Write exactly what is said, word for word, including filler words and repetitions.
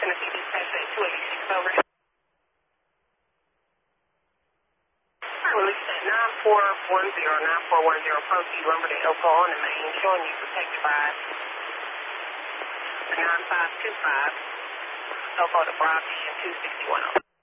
Tennessee Dispatch at two eighty-six over. Release at nine four one zero, nine four one zero, proceed lumber to Elko on the main, showing you protected by nine five two five, Elko to Brocky and two sixty-one.